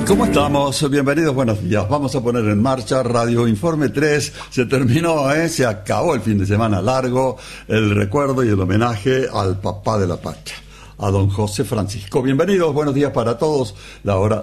¿Cómo estamos? Bienvenidos, buenos días. Vamos a poner en marcha Radio Informe 3. Se terminó, se acabó el fin de semana largo, el recuerdo y el homenaje al papá de la patria, a don José Francisco. Bienvenidos, buenos días para todos. La hora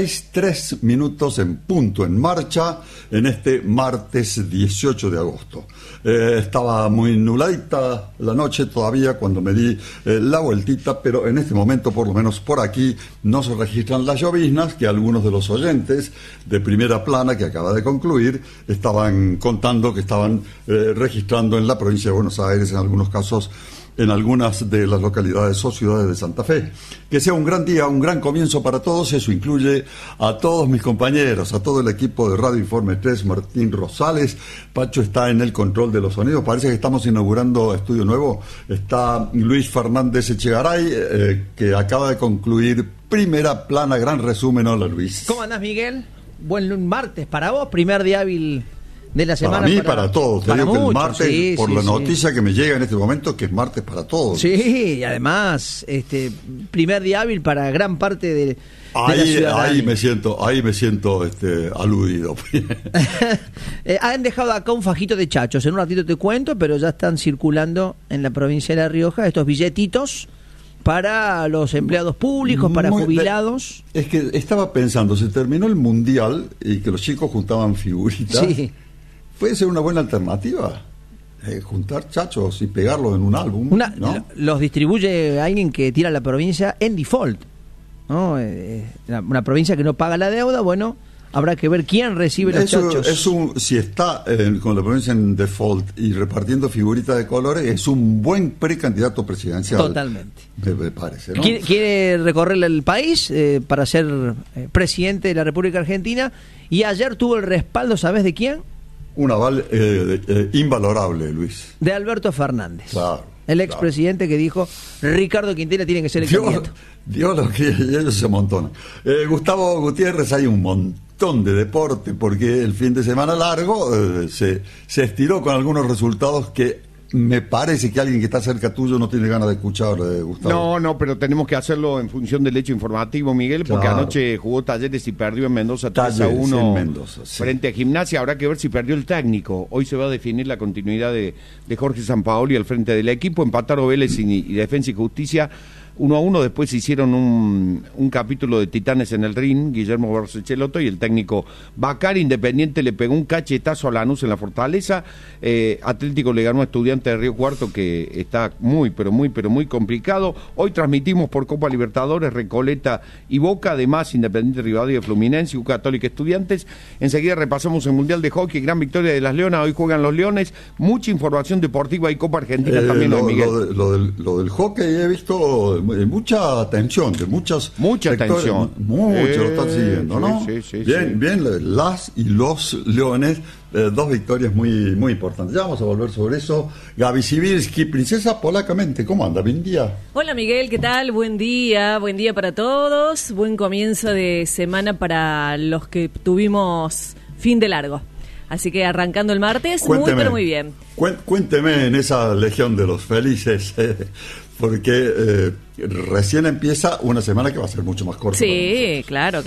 6:03 en punto en marcha en este martes 18 de agosto. Estaba muy nubladita la noche todavía cuando me di la vueltita, pero en este momento, por lo menos por aquí, no se registran las lloviznas que algunos de los oyentes de Primera Plana, que acaba de concluir, estaban contando que estaban registrando en la provincia de Buenos Aires, en algunos casos en algunas de las localidades o ciudades de Santa Fe. Que sea un gran día, un gran comienzo para todos. Eso incluye a todos mis compañeros, a todo el equipo de Radio Informe 3, Martín Rosales. Pacho está en el control de los sonidos. Parece que estamos inaugurando estudio nuevo. Está Luis Fernández Echegaray, que acaba de concluir Primera Plana. Gran resumen. Hola, Luis. ¿Cómo andás, Miguel? Buen martes para vos, primer día hábil de la semana. Para mí, para todos. Te digo que el martes, sí, por sí, la noticia que me llega en este momento, que es martes para todos. Sí, y además, primer día hábil para gran parte de la ciudad. Ahí me siento aludido. Han dejado acá un fajito de chachos. En un ratito te cuento, pero ya están circulando en la provincia de La Rioja estos billetitos para los empleados públicos, para jubilados. Es que estaba pensando, se terminó el Mundial y que los chicos juntaban figuritas. Sí. Puede ser una buena alternativa, juntar chachos y pegarlos en un álbum, ¿no? Los distribuye alguien que tira a la provincia en default, ¿no? Una provincia que no paga la deuda, bueno, habrá que ver quién recibe los chachos. Si está con la provincia en default y repartiendo figuritas de colores, es un buen precandidato presidencial. Totalmente. Me parece, ¿no? Quiere recorrer el país para ser presidente de la República Argentina, y ayer tuvo el respaldo, ¿sabes de quién? Un aval invalorable, Luis. De Alberto Fernández. Claro. El expresidente que dijo, Ricardo Quintela tiene que ser el candidato. Dios lo que ellos se amontonan. Gustavo Gutiérrez, hay un montón de deporte porque el fin de semana largo se estiró con algunos resultados que me parece que alguien que está cerca tuyo no tiene ganas de escuchar, Gustavo. No, pero tenemos que hacerlo en función del hecho informativo, Miguel, porque anoche jugó Talleres y perdió en Mendoza 3-1 frente a Gimnasia. Habrá que ver si perdió el técnico. Hoy se va a definir la continuidad de Jorge Sampaoli al frente del equipo. Empataron Vélez y Defensa y Justicia 1-1, después hicieron un capítulo de Titanes en el ring, Guillermo Barcelotto y el técnico Bacari. Independiente le pegó un cachetazo a Lanús en la Fortaleza. Atlético le ganó a Estudiantes de Río Cuarto, que está muy complicado. Hoy transmitimos por Copa Libertadores Recoleta y Boca, además Independiente Rivadavia, Fluminense y Católica Estudiantes. Enseguida repasamos el Mundial de Hockey, gran victoria de las Leonas. Hoy juegan los Leones. Mucha información deportiva y Copa Argentina también hoy, Miguel. Lo del hockey he visto mucha atención de mucha atención, mucho lo están siguiendo, ¿no? Sí, bien, las y los Leones, dos victorias muy importantes. Ya vamos a volver sobre eso. Gaby Sibilski, princesa polacamente, ¿cómo anda? Buen día. Hola, Miguel, ¿qué tal? Buen día para todos, buen comienzo de semana para los que tuvimos fin de largo. Así que arrancando el martes, muy bien. Cuénteme en esa legión de los felices, porque recién empieza una semana que va a ser mucho más corta. Sí, claro.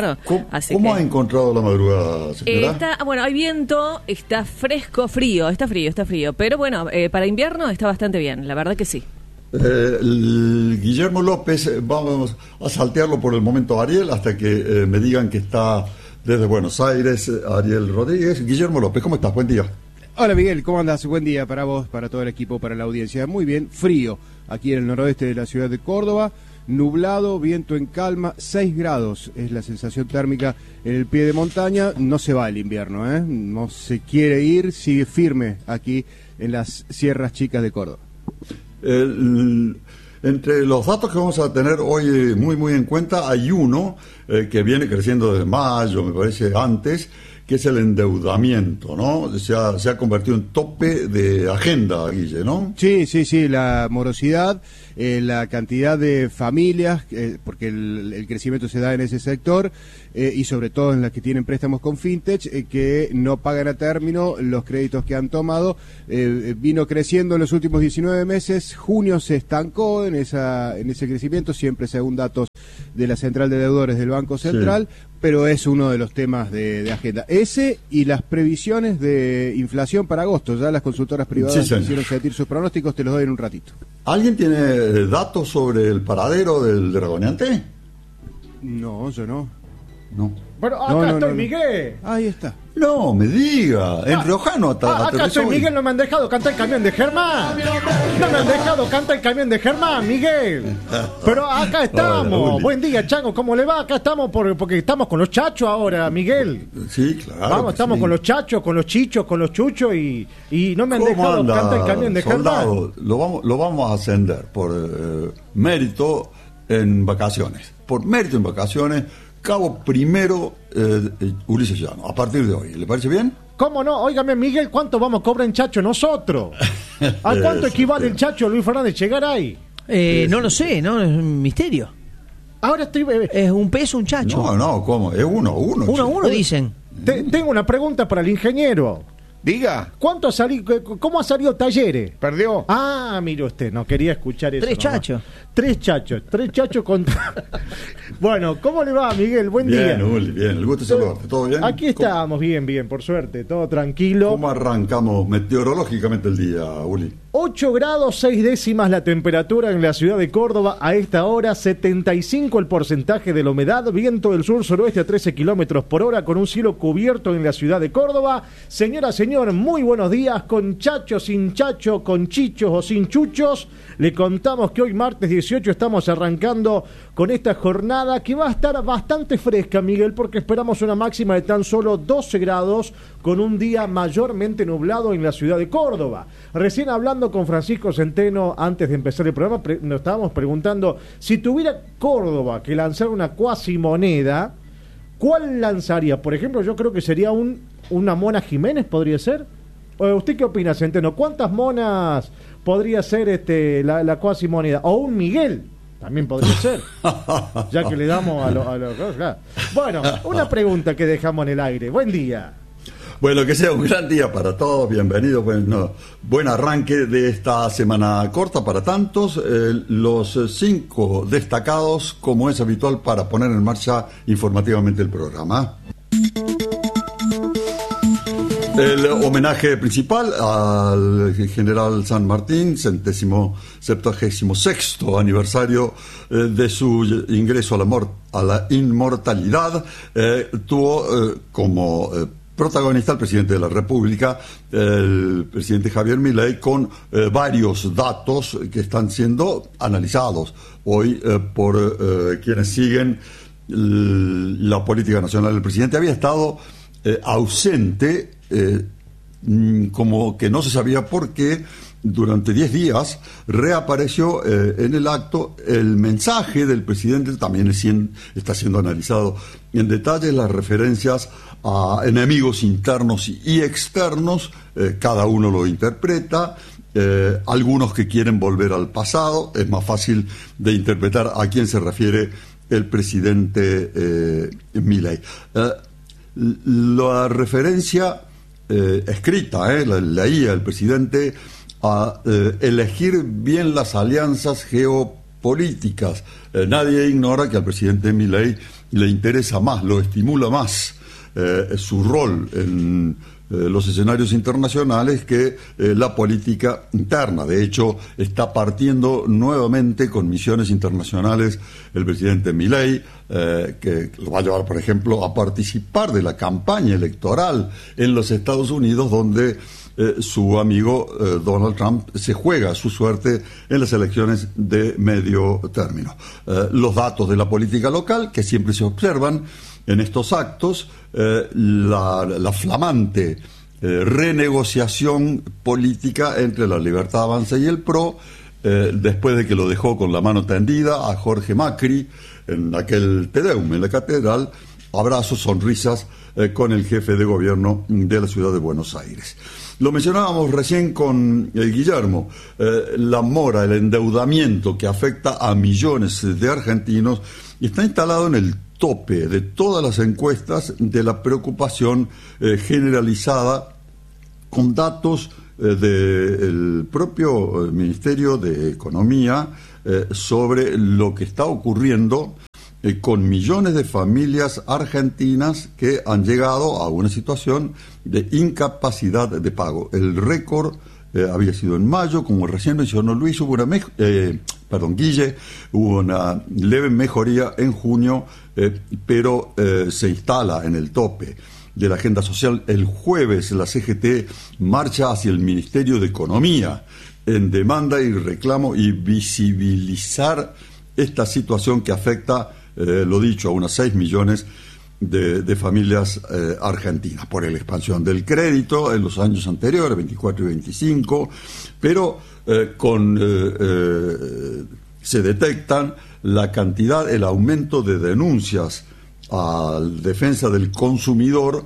¿Cómo ha encontrado la madrugada, señora? Hay viento, está frío, pero bueno, para invierno está bastante bien, la verdad que sí. Guillermo López, vamos a saltearlo por el momento, Ariel, hasta que me digan que está desde Buenos Aires, Ariel Rodríguez. Guillermo López, ¿cómo estás? Buen día. Hola, Miguel, ¿cómo andás? Buen día para vos, para todo el equipo, para la audiencia. Muy bien, frío aquí en el noroeste de la ciudad de Córdoba, nublado, viento en calma, 6 grados es la sensación térmica en el pie de montaña. No se va el invierno, no se quiere ir, sigue firme aquí en las sierras chicas de Córdoba. Entre los datos que vamos a tener hoy muy en cuenta, hay uno que viene creciendo desde mayo, me parece antes, que es el endeudamiento, ¿no? Se ha convertido en tope de agenda, Guille, ¿no? Sí, la morosidad, la cantidad de familias, porque el crecimiento se da en ese sector, y sobre todo en las que tienen préstamos con fintech, que no pagan a término los créditos que han tomado. Vino creciendo en los últimos 19 meses, junio se estancó en ese crecimiento, siempre según datos de la Central de Deudores del Banco Central, pero es uno de los temas de agenda. Ese y las previsiones de inflación para agosto. Ya las consultoras privadas hicieron sentir sus pronósticos, te los doy en un ratito. ¿Alguien tiene datos sobre el paradero del dragoneante? No, yo no. No. Pero acá estoy, Miguel. Ahí está. No, me diga. En Riojano acá estoy, Miguel. No me han dejado cantar el camión de Germán. No me han dejado cantar el camión de Germán, Miguel. Pero acá estamos. Hola, buen día, Chango. ¿Cómo le va? Acá estamos porque estamos con los chachos ahora, Miguel. Sí, claro. Vamos, estamos con los chachos, con los chichos, con los chuchos y no me han dejado cantar el camión de soldado? Germán. Lo vamos a ascender por mérito en vacaciones. Por mérito en vacaciones. Cabo primero Ulises Llano, a partir de hoy. ¿Le parece bien? ¿Cómo no? Óigame, Miguel, ¿cuánto vamos a cobrar en chacho nosotros? ¿A cuánto equivale el chacho Luis Fernández llegar ahí? No lo sé, ¿no? Es un misterio. Ahora estoy... ¿Es un peso un chacho? No, ¿cómo? Es uno. Uno dicen. Tengo una pregunta para el ingeniero. Diga. ¿Cómo ha salido Talleres? Perdió. Ah, mire usted, no quería escuchar eso. Tres chachos contra... Bueno, ¿cómo le va, Miguel? Buen día. Bien, Uli, bien. El gusto de saludarte. ¿Todo bien? Aquí estamos, bien, por suerte. Todo tranquilo. ¿Cómo arrancamos meteorológicamente el día, Uli? 8 grados 6 décimas la temperatura en la ciudad de Córdoba a esta hora, 75 el porcentaje de la humedad, viento del sur-suroeste a 13 kilómetros por hora con un cielo cubierto en la ciudad de Córdoba. Señora, señor, muy buenos días, con chacho, sin chacho, con chichos o sin chuchos. Le contamos que hoy martes 18 estamos arrancando con esta jornada que va a estar bastante fresca, Miguel, porque esperamos una máxima de tan solo 12 grados con un día mayormente nublado en la ciudad de Córdoba. Recién hablando con Francisco Centeno antes de empezar el programa, nos estábamos preguntando si tuviera Córdoba que lanzar una cuasimoneda, ¿cuál lanzaría? Por ejemplo, yo creo que sería una Mona Jiménez, ¿podría ser? ¿Usted qué opina, Centeno? ¿Cuántas monas podría ser la cuasimoneda? O un Miguel, también podría ser, ya que le damos a los... Bueno, una pregunta que dejamos en el aire. Buen día. Bueno, que sea un gran día para todos, bienvenidos, buen arranque de esta semana corta para tantos, los 5 destacados como es habitual para poner en marcha informativamente el programa. El homenaje principal al general San Martín, 76º aniversario de su ingreso a la inmortalidad, tuvo como protagonista el presidente de la República, el presidente Javier Milei, con varios datos que están siendo analizados hoy por quienes siguen la política nacional. El presidente había estado ausente, como que no se sabía por qué. Durante 10 días reapareció en el acto el mensaje del presidente, también está siendo analizado en detalle, las referencias a enemigos internos y externos, cada uno lo interpreta, algunos que quieren volver al pasado, es más fácil de interpretar a quién se refiere el presidente Milei. La referencia escrita, la leía el presidente, a elegir bien las alianzas geopolíticas. Nadie ignora que al presidente Milei le interesa más, lo estimula más su rol en los escenarios internacionales que la política interna. De hecho, está partiendo nuevamente con misiones internacionales el presidente Milei, que lo va a llevar, por ejemplo, a participar de la campaña electoral en los Estados Unidos, donde su amigo Donald Trump se juega su suerte en las elecciones de medio término. Los datos de la política local, que siempre se observan en estos actos, la flamante renegociación política entre la Libertad Avanza y el PRO, después de que lo dejó con la mano tendida a Jorge Macri en aquel Te Deum en la catedral, abrazos, sonrisas con el jefe de gobierno de la ciudad de Buenos Aires. Lo mencionábamos recién con Guillermo, la mora, el endeudamiento que afecta a millones de argentinos, está instalado en el tope de todas las encuestas de la preocupación generalizada, con datos del propio Ministerio de Economía sobre lo que está ocurriendo con millones de familias argentinas que han llegado a una situación de incapacidad de pago. El récord había sido en mayo, como recién mencionó Luis, hubo Guille, hubo una leve mejoría en junio, pero se instala en el tope de la agenda social. El jueves la CGT marcha hacia el Ministerio de Economía en demanda y reclamo y visibilizar esta situación que afecta, lo dicho, a unas 6 millones de familias argentinas por la expansión del crédito en los años anteriores, 24 y 25, pero se detectan la cantidad, el aumento de denuncias a defensa del consumidor,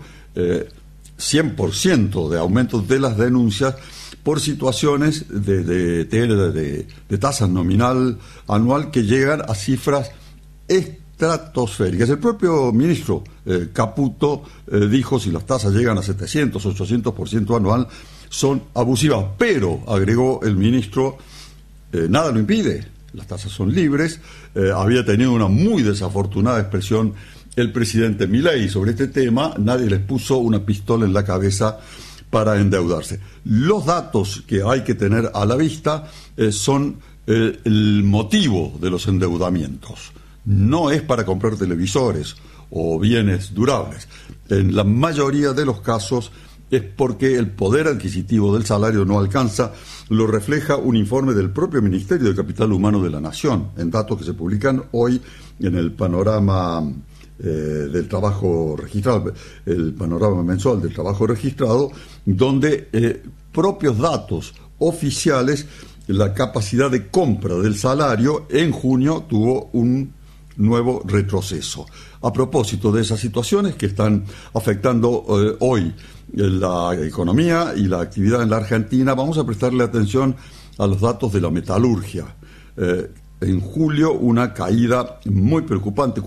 100% de aumento de las denuncias por situaciones de tasa nominal anual que llegan a cifras estratosféricas. El propio ministro Caputo dijo, si las tasas llegan a 700, 800% anual, son abusivas, pero, agregó el ministro, nada lo impide, las tasas son libres. Había tenido una muy desafortunada expresión el presidente Milei sobre este tema, nadie les puso una pistola en la cabeza para endeudarse. Los datos que hay que tener a la vista son el motivo de los endeudamientos. No es para comprar televisores o bienes durables. En la mayoría de los casos es porque el poder adquisitivo del salario no alcanza. Lo refleja un informe del propio Ministerio de Capital Humano de la Nación, en datos que se publican hoy en el panorama del trabajo registrado, el panorama mensual del trabajo registrado, donde propios datos oficiales, la capacidad de compra del salario en junio tuvo un nuevo retroceso. A propósito de esas situaciones que están afectando hoy la economía y la actividad en la Argentina, vamos a prestarle atención a los datos de la metalurgia. En julio una caída muy preocupante,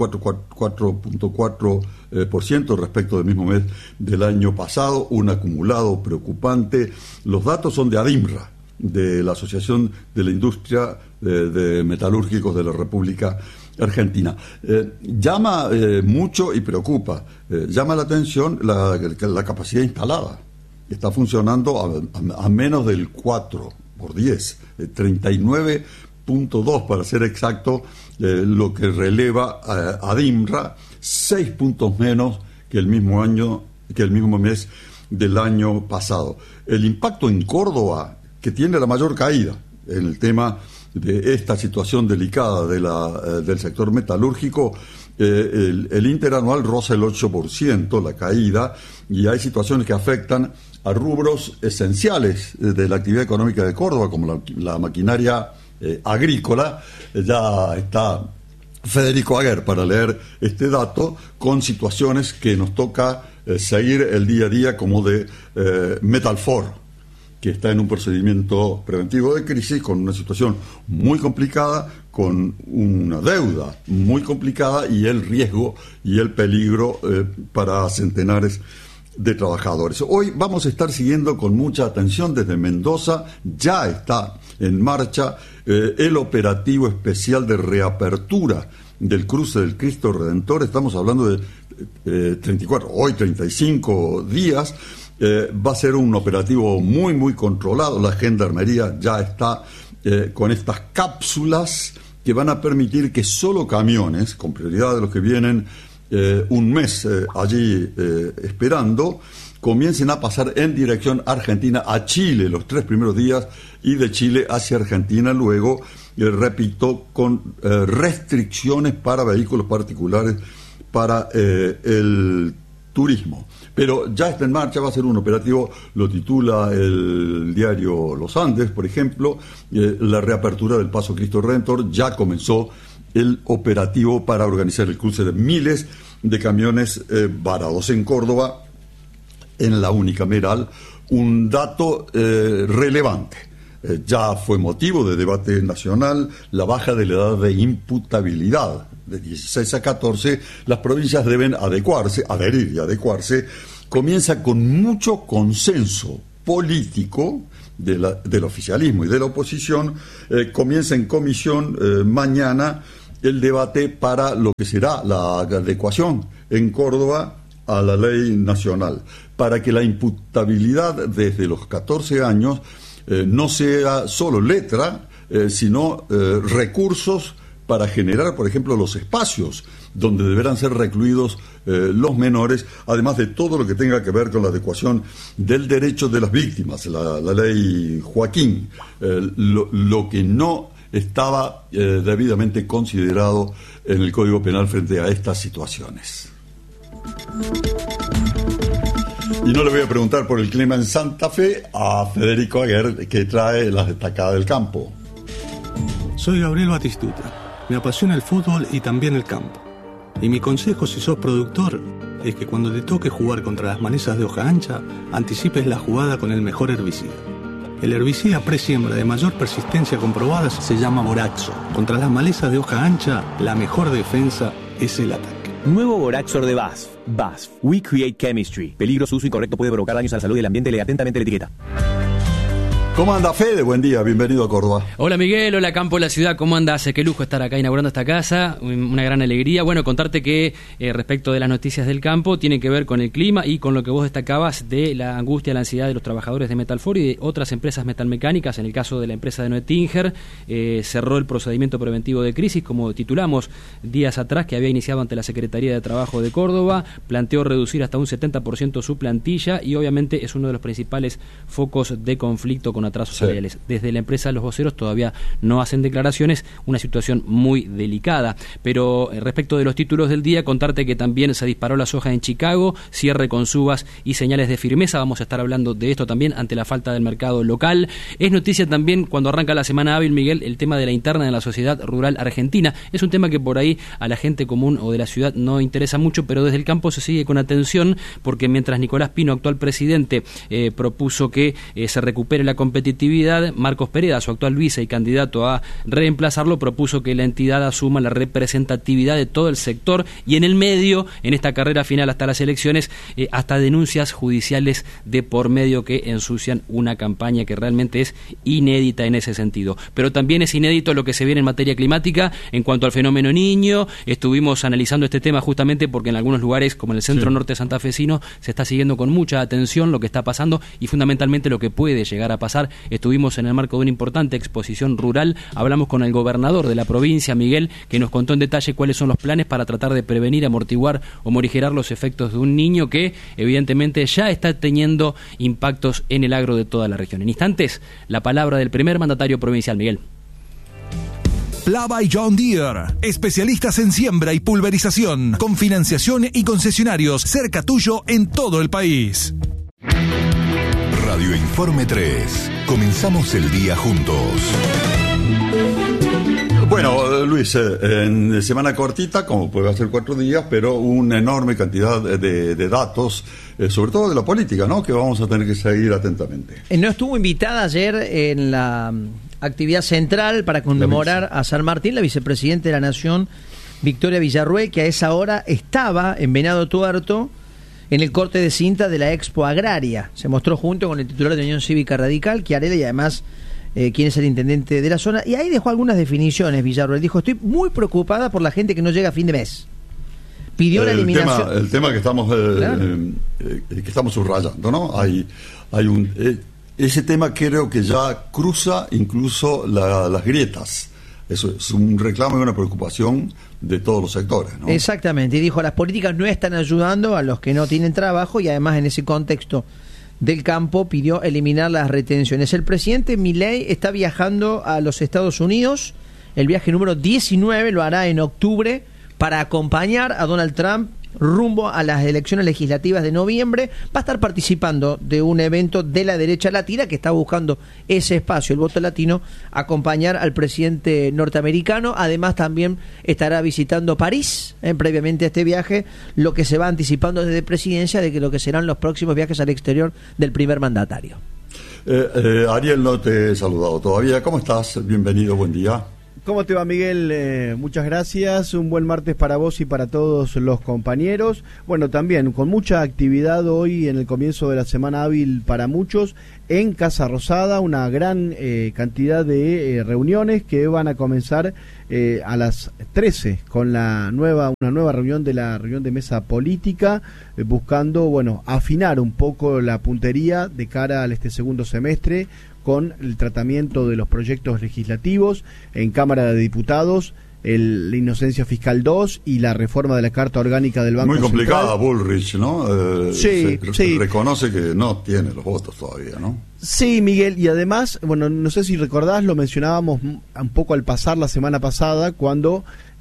4.4% respecto del mismo mes del año pasado, un acumulado preocupante. Los datos son de ADIMRA, de la Asociación de la Industria de Metalúrgicos de la República Argentina. Llama mucho y preocupa, llama la atención la capacidad instalada. Está funcionando a menos del 4/10, 39.2 para ser exacto, lo que releva ADIMRA, 6 puntos menos que el mismo mes del año pasado. El impacto en Córdoba, que tiene la mayor caída en el tema de esta situación delicada del sector metalúrgico, el interanual roza el 8%, la caída, y hay situaciones que afectan a rubros esenciales de la actividad económica de Córdoba, como la maquinaria agrícola. Ya está Federico Aguer para leer este dato, con situaciones que nos toca seguir el día a día, como de Metalfor, que está en un procedimiento preventivo de crisis, con una situación muy complicada, con una deuda muy complicada y el riesgo y el peligro para centenares de trabajadores. Hoy vamos a estar siguiendo con mucha atención desde Mendoza. Ya está en marcha el operativo especial de reapertura del cruce del Cristo Redentor. Estamos hablando de 35 días. Va a ser un operativo muy, muy controlado. La Gendarmería ya está con estas cápsulas que van a permitir que solo camiones, con prioridad de los que vienen un mes allí esperando, comiencen a pasar en dirección Argentina a Chile los 3 primeros días, y de Chile hacia Argentina luego, repito, con restricciones para vehículos particulares para el turismo. Pero ya está en marcha, va a ser un operativo, lo titula el diario Los Andes, por ejemplo, la reapertura del Paso Cristo Redentor. Ya comenzó el operativo para organizar el cruce de miles de camiones varados en Córdoba, en la unicameral. Un dato relevante. Ya fue motivo de debate nacional la baja de la edad de imputabilidad. De 16 a 14, las provincias deben adherir y adecuarse. Comienza con mucho consenso político del oficialismo y de la oposición. Comienza en comisión mañana el debate para lo que será la adecuación en Córdoba a la ley nacional, para que la imputabilidad desde los 14 años no sea solo letra, sino recursos para generar, por ejemplo, los espacios donde deberán ser recluidos los menores, además de todo lo que tenga que ver con la adecuación del derecho de las víctimas, la ley Joaquín, lo que no estaba debidamente considerado en el Código Penal frente a estas situaciones. Y no le voy a preguntar por el clima en Santa Fe a Federico Aguer, que trae las destacadas del campo. Soy Gabriel Batistuta. Me apasiona el fútbol y también el campo. Y mi consejo, si sos productor, es que cuando te toque jugar contra las malezas de hoja ancha, anticipes la jugada con el mejor herbicida. El herbicida pre-siembra de mayor persistencia comprobada se llama Boraxo. Contra las malezas de hoja ancha, la mejor defensa es el ataque. Nuevo Boraxor de BASF. BASF. We Create Chemistry. Peligro, su uso incorrecto puede provocar daños a la salud y el ambiente. Lee atentamente la etiqueta. ¿Cómo anda, Fede? Buen día, bienvenido a Córdoba. Hola, Miguel, hola, campo de la ciudad, ¿cómo andas? Qué lujo estar acá inaugurando esta casa, una gran alegría. Bueno, contarte que respecto de las noticias del campo, tiene que ver con el clima y con lo que vos destacabas de la angustia, la ansiedad de los trabajadores de Metalfor y de otras empresas metalmecánicas. En el caso de la empresa de Noetinger, cerró el procedimiento preventivo de crisis, como titulamos días atrás, que había iniciado ante la Secretaría de Trabajo de Córdoba, planteó reducir hasta un 70% su plantilla y obviamente es uno de los principales focos de conflicto con atrasos salariales. Desde la empresa Los Voceros todavía no hacen declaraciones, una situación muy delicada. Pero respecto de los títulos del día, contarte que también se disparó la soja en Chicago, cierre con subas y señales de firmeza. Vamos a estar hablando de esto también ante la falta del mercado local. Es noticia también cuando arranca la semana hábil, Miguel, el tema de la interna de la sociedad rural argentina. Es un tema que por ahí a la gente común o de la ciudad no interesa mucho, pero desde el campo se sigue con atención porque mientras Nicolás Pino, actual presidente, propuso que se recupere la competitividad, Marcos Pereda, su actual vice y candidato a reemplazarlo, propuso que la entidad asuma la representatividad de todo el sector y en el medio, en esta carrera final hasta las elecciones, hasta denuncias judiciales de por medio que ensucian una campaña que realmente es inédita en ese sentido. Pero también es inédito lo que se viene en materia climática en cuanto al fenómeno Niño. Estuvimos analizando este tema justamente porque en algunos lugares, como en el centro norte santafesino, se está siguiendo con mucha atención lo que está pasando y fundamentalmente lo que puede llegar a pasar. Estuvimos en el marco de una importante exposición rural, hablamos con el gobernador de la provincia, Miguel, que nos contó en detalle cuáles son los planes para tratar de prevenir, amortiguar o morigerar los efectos de un niño que evidentemente ya está teniendo impactos en el agro de toda la región. En instantes, la palabra del primer mandatario provincial, Miguel. Plava y John Deere, especialistas en siembra y pulverización, con financiación y concesionarios cerca tuyo en todo el país. Radio Informe 3. Comenzamos el día juntos. Bueno, Luis, en semana cortita, como puede ser 4 días, pero una enorme cantidad de datos, sobre todo de la política, ¿no?, que vamos a tener que seguir atentamente. No estuvo invitada ayer en la actividad central para conmemorar a San Martín la vicepresidenta de la Nación, Victoria Villarruel, que a esa hora estaba en Venado Tuerto en el corte de cinta de la Expo Agraria. Se mostró junto con el titular de Unión Cívica Radical, Chiarella, y además quien es el intendente de la zona, y ahí dejó algunas definiciones. Villarruel dijo: estoy muy preocupada por la gente que no llega a fin de mes. Pidió la eliminación. El tema que estamos que estamos subrayando, ¿no? Hay ese tema creo que ya cruza incluso las grietas. Eso es un reclamo y una preocupación de todos los sectores, ¿no? Exactamente, y dijo: las políticas no están ayudando a los que no tienen trabajo, y además en ese contexto del campo pidió eliminar las retenciones. El presidente Milei está viajando a los Estados Unidos, el viaje número 19 lo hará en octubre para acompañar a Donald Trump rumbo a las elecciones legislativas de noviembre. Va a estar participando de un evento de la derecha latina que está buscando ese espacio, el voto latino, acompañar al presidente norteamericano. Además también estará visitando París, previamente a este viaje, lo que se va anticipando desde presidencia de que lo que serán los próximos viajes al exterior del primer mandatario. Ariel, no te he saludado todavía. ¿Cómo estás? Bienvenido, buen día. ¿Cómo te va, Miguel? Muchas gracias. Un buen martes para vos y para todos los compañeros. Bueno, también con mucha actividad hoy en el comienzo de la semana hábil para muchos en Casa Rosada, una gran cantidad de reuniones que van a comenzar a las 13 con una nueva reunión de mesa política, buscando, bueno, afinar un poco la puntería de cara al segundo semestre, con el tratamiento de los proyectos legislativos en Cámara de Diputados, la Inocencia Fiscal 2 y la reforma de la Carta Orgánica del Banco Central. Muy complicada, Bullrich, ¿no? Sí. Reconoce que no tiene los votos todavía, ¿no? Sí, Miguel, y además, bueno, no sé si recordás, lo mencionábamos un poco al pasar la semana pasada, cuando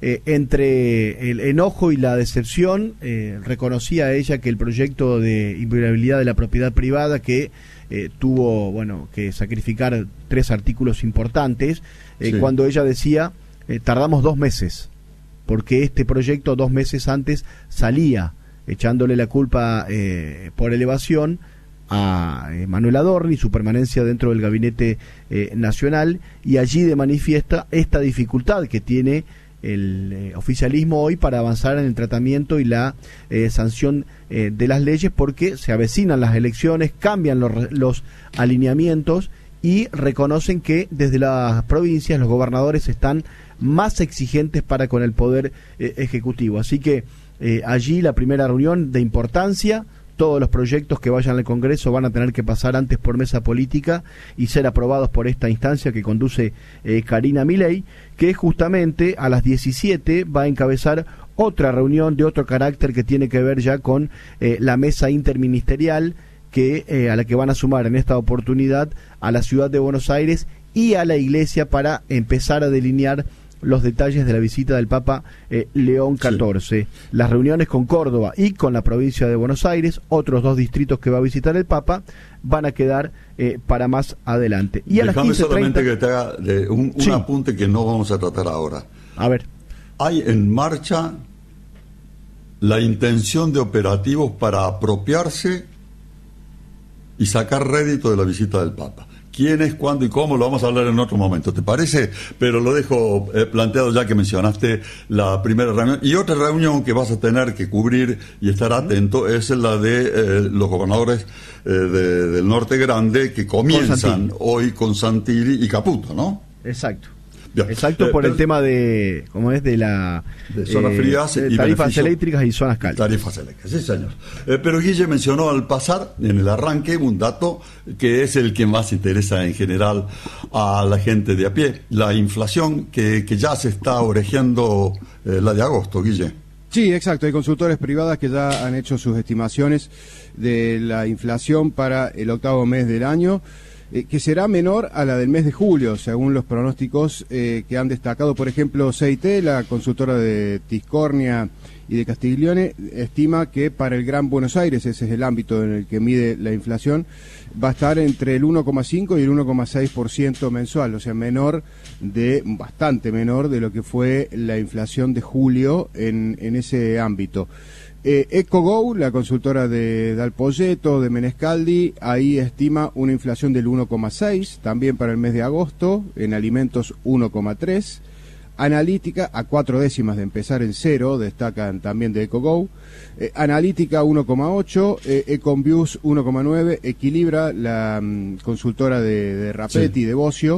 entre el enojo y la decepción reconocía ella que el proyecto de inviolabilidad de la propiedad privada que tuvo, bueno, que sacrificar 3 artículos importantes, cuando ella decía, tardamos 2 meses, porque este proyecto 2 meses antes salía, echándole la culpa por elevación a Manuel Adorni, su permanencia dentro del gabinete nacional, y allí de manifiesta esta dificultad que tiene el oficialismo hoy para avanzar en el tratamiento y la sanción de las leyes, porque se avecinan las elecciones, cambian los alineamientos y reconocen que desde las provincias los gobernadores están más exigentes para con el poder ejecutivo. Así que allí la primera reunión de importancia. Todos los proyectos que vayan al Congreso van a tener que pasar antes por mesa política y ser aprobados por esta instancia que conduce Karina Milei, que justamente a las 17 va a encabezar otra reunión de otro carácter que tiene que ver ya con la mesa interministerial a la que van a sumar en esta oportunidad a la ciudad de Buenos Aires y a la Iglesia para empezar a delinear los detalles de la visita del Papa León XIV. Sí. Las reuniones con Córdoba y con la provincia de Buenos Aires, otros 2 distritos que va a visitar el Papa, van a quedar para más adelante. Y a las 15:30... solamente que te haga un apunte que no vamos a tratar ahora. A ver. Hay en marcha la intención de operativos para apropiarse y sacar rédito de la visita del Papa. ¿Quién es, cuándo y cómo? Lo vamos a hablar en otro momento, ¿te parece? Pero lo dejo planteado ya que mencionaste la primera reunión. Y otra reunión que vas a tener que cubrir y estar atento es la de los gobernadores del Norte Grande, que comienzan hoy con Santilli y Caputo, ¿no? Exacto. Bien. Exacto, por el tema de, ¿cómo es? De zonas frías y tarifas eléctricas y zonas cálidas. Tarifas eléctricas, sí, señor. Pero Guille mencionó al pasar, en el arranque, un dato que es el que más interesa en general a la gente de a pie. La inflación que ya se está orejeando, la de agosto, Guille. Sí, exacto. Hay consultores privadas que ya han hecho sus estimaciones de la inflación para el 8º mes del año, que será menor a la del mes de julio, según los pronósticos que han destacado. Por ejemplo, CIT, la consultora de Tiscornia y de Castiglione, estima que para el Gran Buenos Aires, ese es el ámbito en el que mide la inflación, va a estar entre el 1,5 y el 1,6% mensual, o sea, bastante menor de lo que fue la inflación de julio en ese ámbito. EcoGo, la consultora de Dalpolleto, de Menescaldi, ahí estima una inflación del 1,6, también para el mes de agosto, en alimentos 1,3. Analítica, a 4 décimas de empezar en 0, destacan también de EcoGo. Analítica 1,8, Econviews 1,9, Equilibra, la consultora de Rapetti, de Bocio,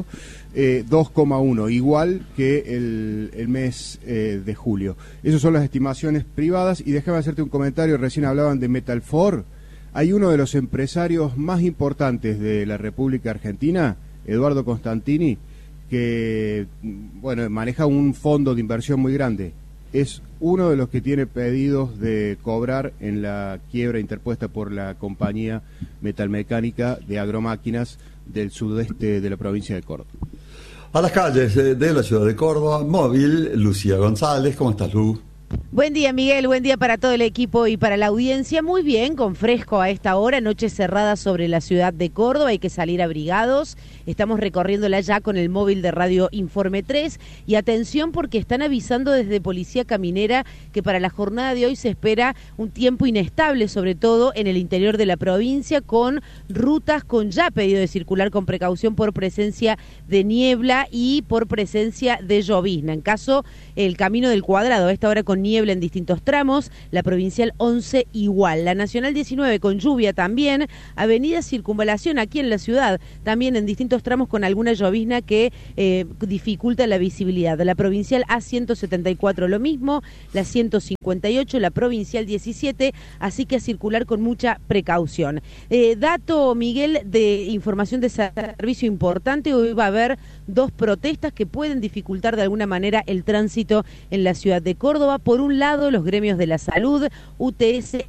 2,1, igual que el mes de julio. Esas son las estimaciones privadas. Y déjame hacerte un comentario, recién hablaban de Metalfor. Hay uno de los empresarios más importantes de la República Argentina, Eduardo Constantini, que maneja un fondo de inversión muy grande. Es uno de los que tiene pedidos de cobrar en la quiebra interpuesta por la compañía metalmecánica de agromáquinas del sudeste de la provincia de Córdoba. A las calles de la ciudad de Córdoba, móvil, Lucía González. ¿Cómo estás, Lu? Buen día, Miguel, buen día para todo el equipo y para la audiencia. Muy bien, con fresco a esta hora, noche cerrada sobre la ciudad de Córdoba, hay que salir abrigados. Estamos recorriéndola ya con el móvil de Radio Informe 3 y atención porque están avisando desde Policía Caminera que para la jornada de hoy se espera un tiempo inestable, sobre todo en el interior de la provincia, con rutas con ya pedido de circular con precaución por presencia de niebla y por presencia de llovizna. En caso, el Camino del Cuadrado a esta hora con niebla en distintos tramos, la Provincial 11 igual, la Nacional 19 con lluvia también, Avenida Circunvalación aquí en la ciudad, también en distintos tramos con alguna llovizna que dificulta la visibilidad. La Provincial A174 lo mismo, la 158, la Provincial 17, así que a circular con mucha precaución. Dato, Miguel, de información de servicio importante, hoy va a haber 2 protestas que pueden dificultar de alguna manera el tránsito en la ciudad de Córdoba. Por un lado, los gremios de la salud, UTS,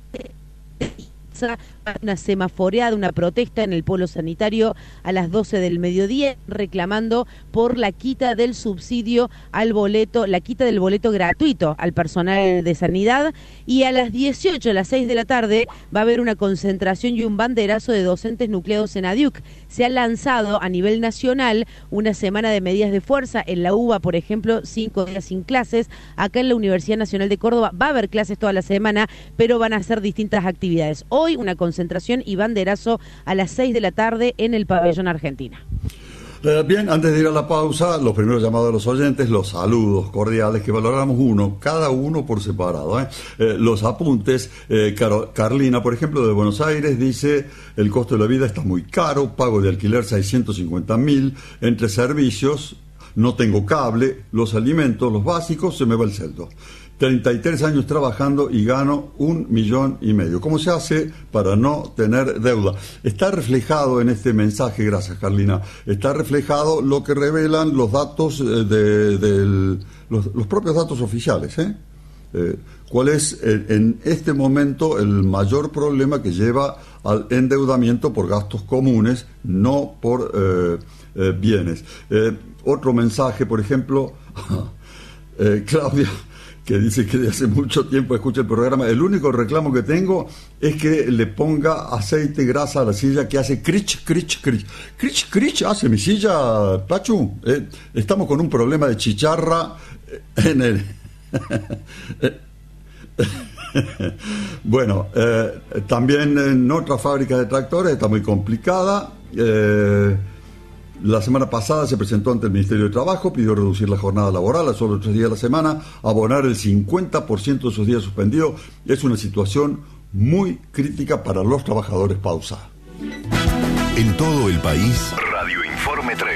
una semaforeada, una protesta en el polo sanitario a las 12 del mediodía, reclamando por la quita del subsidio al boleto, la quita del boleto gratuito al personal de sanidad, y a las 18, a las 6 de la tarde, va a haber una concentración y un banderazo de docentes nucleados en ADIUC. Se ha lanzado a nivel nacional una semana de medidas de fuerza. En la UBA, por ejemplo, 5 días sin clases. Acá en la Universidad Nacional de Córdoba va a haber clases toda la semana, pero van a hacer distintas actividades. Hoy una concentración y banderazo a las 6 de la tarde en el Pabellón Argentina. Bien, antes de ir a la pausa, los primeros llamados a los oyentes, los saludos cordiales que valoramos cada uno por separado. Los apuntes, Carlina, por ejemplo, de Buenos Aires, dice: el costo de la vida está muy caro, pago de alquiler 650.000, entre servicios, no tengo cable, los alimentos, los básicos, se me va el sueldo. 33 años trabajando y gano 1,5 millones. ¿Cómo se hace para no tener deuda? Está reflejado en este mensaje, gracias Carlina, está reflejado lo que revelan los datos los propios datos oficiales. ¿Cuál es en este momento el mayor problema que lleva al endeudamiento por gastos comunes, no por bienes? Otro mensaje, por ejemplo, Claudia, que dice que de hace mucho tiempo escucha el programa. El único reclamo que tengo es que le ponga aceite, grasa a la silla, que hace crich, crich, crich. Crich, crich, hace mi silla, Pachu. Estamos con un problema de chicharra en el... Bueno, también en otra fábrica de tractores está muy complicada. La semana pasada se presentó ante el Ministerio de Trabajo, pidió reducir la jornada laboral a solo 3 días a la semana, abonar el 50% de esos días suspendidos. Es una situación muy crítica para los trabajadores. Pausa. En todo el país, Radio Informe 3.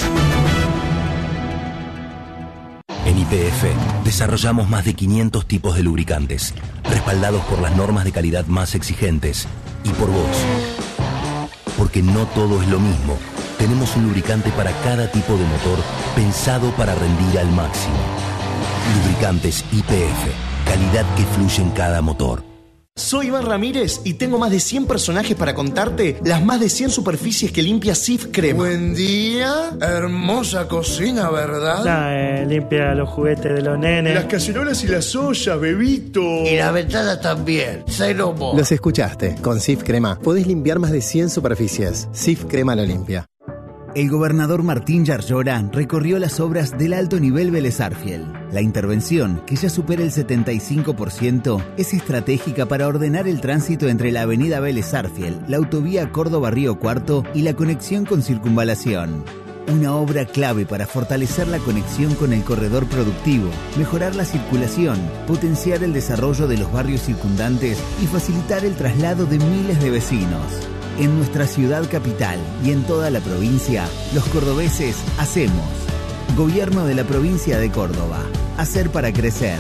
En YPF desarrollamos más de 500 tipos de lubricantes, respaldados por las normas de calidad más exigentes y por vos. Porque no todo es lo mismo. Tenemos un lubricante para cada tipo de motor pensado para rendir al máximo. Lubricantes YPF, calidad que fluye en cada motor. Soy Iván Ramírez y tengo más de 100 personajes para contarte las más de 100 superficies que limpia Cif Crema. Buen día, hermosa cocina, ¿verdad? Limpia los juguetes de los nenes. Las cacerolas y las ollas, bebito. Y las ventanas también, Celomo. Los escuchaste, con Cif Crema podés limpiar más de 100 superficies. Cif Crema lo limpia. El gobernador Martín Yarlora recorrió las obras del alto nivel Vélez Arfiel. La intervención, que ya supera el 75%, es estratégica para ordenar el tránsito entre la avenida Vélez Arfiel, la autovía Córdoba-Río Cuarto y la conexión con Circunvalación. Una obra clave para fortalecer la conexión con el corredor productivo, mejorar la circulación, potenciar el desarrollo de los barrios circundantes y facilitar el traslado de miles de vecinos. En nuestra ciudad capital y en toda la provincia, los cordobeses hacemos. Gobierno de la provincia de Córdoba. Hacer para crecer.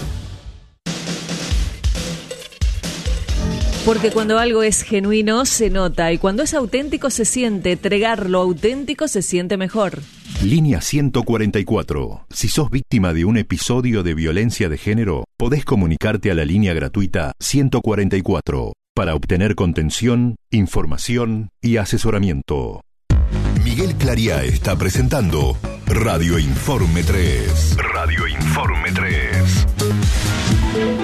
Porque cuando algo es genuino se nota y cuando es auténtico se siente. Entregar lo auténtico se siente mejor. Línea 144. Si sos víctima de un episodio de violencia de género, podés comunicarte a la línea gratuita 144 para obtener contención, información y asesoramiento. Miguel Clariá está presentando Radio Informe 3. Radio Informe 3.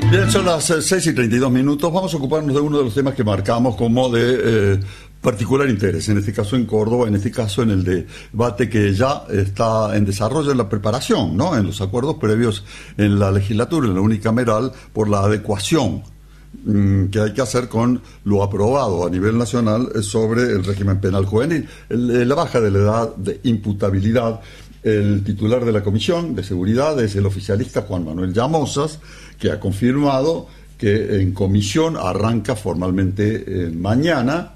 Bien, son las 6:32. Vamos a ocuparnos de uno de los temas que marcamos como de particular interés, en este caso en Córdoba, en este caso en el debate que ya está en desarrollo, en la preparación, ¿no?, en los acuerdos previos en la legislatura, en la unicameral, por la adecuación que hay que hacer con lo aprobado a nivel nacional sobre el régimen penal juvenil, la baja de la edad de imputabilidad. El titular de la Comisión de Seguridad es el oficialista Juan Manuel Llamosas, que ha confirmado que en comisión arranca formalmente mañana.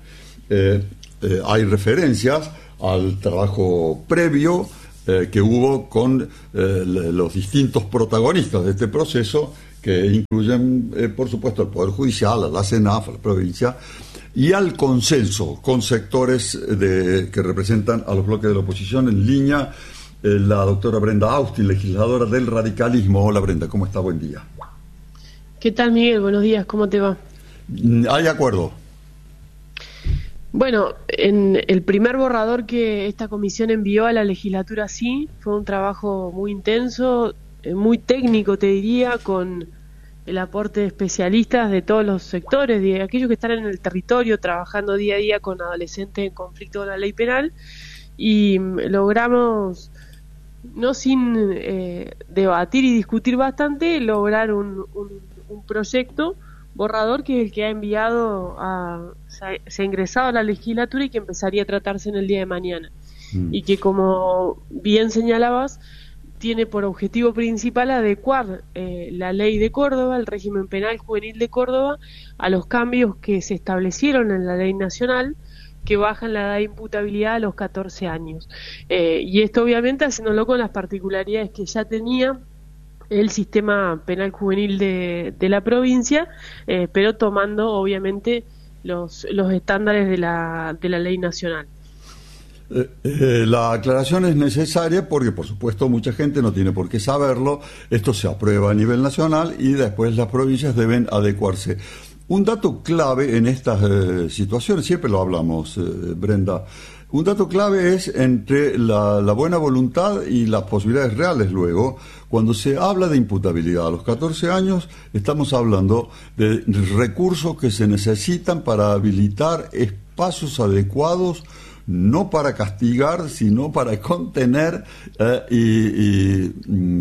Hay referencias al trabajo previo que hubo con los distintos protagonistas de este proceso, que incluyen, por supuesto, al Poder Judicial, a la CENAF, a la provincia, y al consenso con sectores que representan a los bloques de la oposición. En línea, la doctora Brenda Austin, legisladora del radicalismo. Hola, Brenda, ¿cómo está? Buen día. ¿Qué tal, Miguel? Buenos días, ¿cómo te va? ¿Hay acuerdo? Bueno, en el primer borrador que esta comisión envió a la legislatura, sí, fue un trabajo muy intenso, muy técnico, te diría, con el aporte de especialistas de todos los sectores, de aquellos que están en el territorio trabajando día a día con adolescentes en conflicto con la ley penal, y logramos, no sin debatir y discutir bastante, lograr un proyecto borrador que es el que ha enviado se ha ingresado a la legislatura y que empezaría a tratarse en el día de mañana, y que, como bien señalabas, tiene por objetivo principal adecuar la ley de Córdoba, el régimen penal juvenil de Córdoba, a los cambios que se establecieron en la ley nacional, que bajan la edad de imputabilidad a los 14 años. Y esto, obviamente, haciéndolo con las particularidades que ya tenía el sistema penal juvenil de la provincia, pero tomando, obviamente, los estándares de la ley nacional. La aclaración es necesaria porque, por supuesto, mucha gente no tiene por qué saberlo. Esto se aprueba a nivel nacional y después las provincias deben adecuarse. Un dato clave en estas situaciones, siempre lo hablamos, Brenda, un dato clave es entre la buena voluntad y las posibilidades reales luego. Cuando se habla de imputabilidad a los 14 años, estamos hablando de recursos que se necesitan para habilitar espacios adecuados, no para castigar, sino para contener y